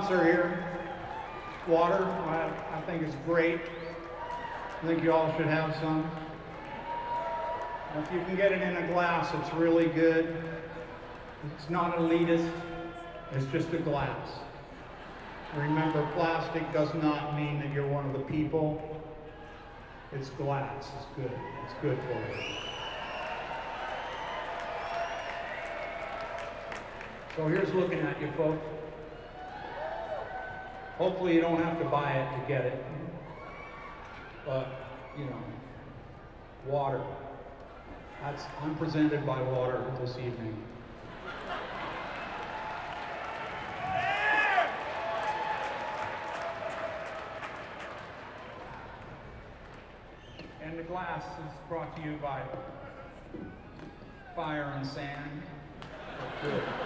sponsor here. Water, I think it's great. I think you all should have some. If you can get it in a glass, it's really good. It's not elitist, it's just a glass. Remember, plastic does not mean that you're one of the people. It's glass, it's good. It's good for you. So here's looking at you, folks. Hopefully you don't have to buy it to get it. But, you know, water. I'm presented by water this evening. And the glass is brought to you by Fire and Sand. Good.